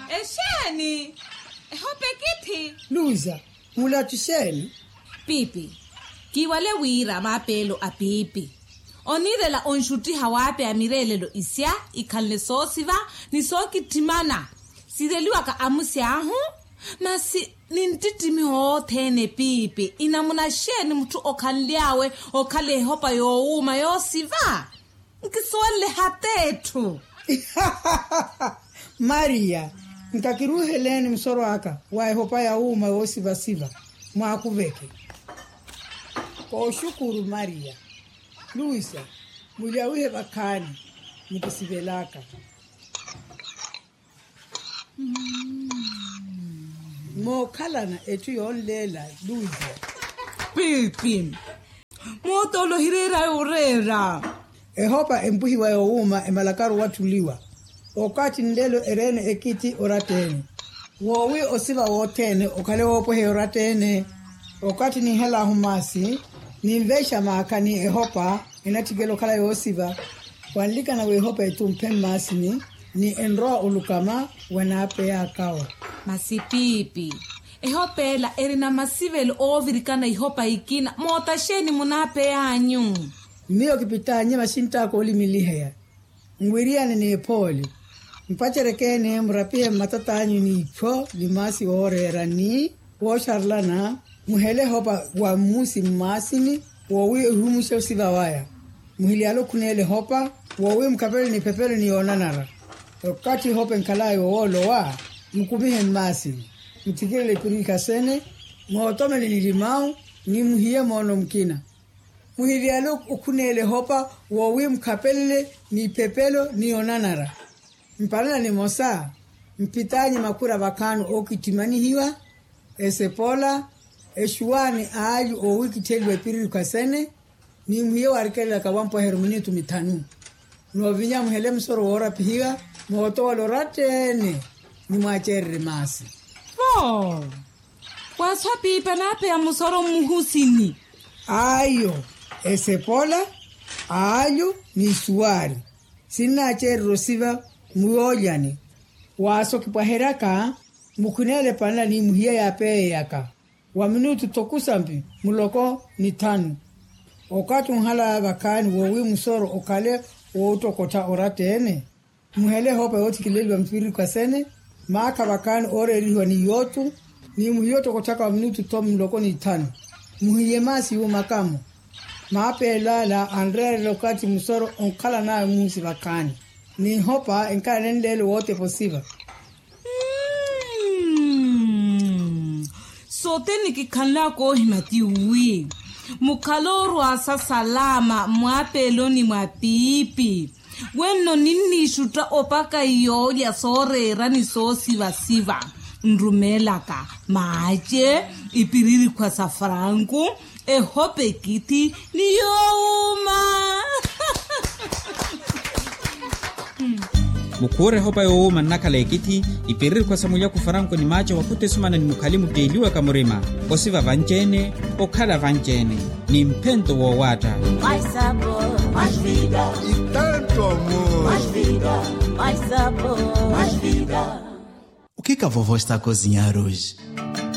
Esheni. Hope kithi. Luza, mula tusheni. Pipi. Kiwale wira mapelo a pipi. Onirela onshuti hawape amirelelo isya ikalne sosiva ni soki timana. Sideliwa ka amusi ahu. Masi nintitimi hothene pipi. Inamuna sheni mtu okanliawe okale hopa yo uma yo siva. Nkiswale hatetu. Maria, nkakiruheleni msoro aka. Wae hopa ya uma yo siva siva. Mwakuveke. Kwa shukuru Maria. Luisa, muliawihe bakani. Nikisibelaka. Mokalana etu yonlela Luisa. Pipi. Motolo hirera urera. Ehopa empuhi wa youma emalakaru watuliwa. Okati ndelo erene ekiti oratene. Wowi osiva wotene okale wopohe oratene. Okati ni hela humasi. Nimvesha maakani ehopa inatigelo kala yosiva. Wanlika na wehopa etumpe masini. Ni enroa ulukama wanape ya kawa. Masipipi. Ehopela erina masivelo ovirikana ihopa ikina. Mota sheni munape yanyu. Mio kipitanye mashinta koli milihea. Ngwiriane ni poli. Mpacherekene mrapie matatanyu ni ipo limasi orera ni wosharlana. Muhele hopa wa musi masini wawi humusha usiva waya. Muhili alo kunele hopa wawi mkapele ni pepele ni onanara. Wakati hopa nkalayo wolo wa mkubihe masini. Mtikele kurika sene mwotome ni limau ni muhiye mono mkina. Muhili alo kunele hopa wawi mkapele ni pepelo ni onanara. Mpalana ni mosa mpitanyi makura bakanu okitimani hiwa esepola eshuani aaju o wiki telwe piriru kasene ni muhiye warikela kawampo hermunitu mitanu no vinya muhele msoro wora pihiwa mwotolo ratene ni mwachere masi kwa swapi panape ya musoro muhusini ayo esepola aaju ni suari sina chere rosiva muoyani waso kipaheraka mukunele panla ni muhiye ya peye yaka wa minutu tokusampi muloko ni tanu okati mhala bakani wowi musoro okale wotokota oratene muhele hopa yoti kilelwa mpiri kwa sene maka bakani oreriwa ni yotu ni muhiyoto kotaka wa minutu tom muloko ni tanu muhiye masi yu makamu maapela la andre lokati musoro onkala na musi bakani ni hopa enkala nendele wote posiva sote nikikanla ko himati ui. Mukaloru asa salama mwapelo ni mwapipi. Weno nini shuta opaka iyo ya sorera ni so siva siva. Nrumelaka maache ipiriri kwa safrangu. Hope kiti ni youma. Mukure hopa youma nakale kiti ipiriri kwa samulia kufaranko ni macho wakute sumana ni mukalimu deliwa kamurima osiva vanjene okala vanjene ni mpento wowata mais sabor, mais vida e tanto amor, mais vida, mais sabor, mais vida. O que a vovó está a cozinhar hoje?